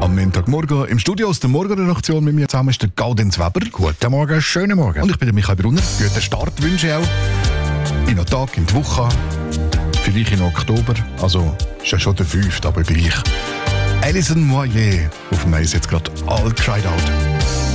Am Montagmorgen im Studio aus der Morgenredaktion mit mir zusammen ist der Gaudenz Weber. Guten Morgen, schönen Morgen. Und ich bin der Michael Brunner. Guten Start wünsche ich auch. In den Tag, in die Woche, vielleicht in Oktober. Also, ist ja schon der 5., aber gleich. Alison Moyer auf dem Eis jetzt gerade All Cried Out.